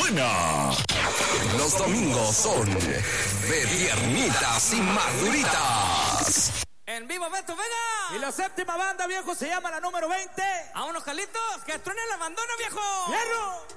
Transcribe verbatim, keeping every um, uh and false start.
buena. Los domingos son de tiernitas y maduritas. En vivo, Beto, venga. Y la séptima banda, viejo, se llama la número veinte. A unos calitos que truenen la bandona, viejo. ¡Fierro!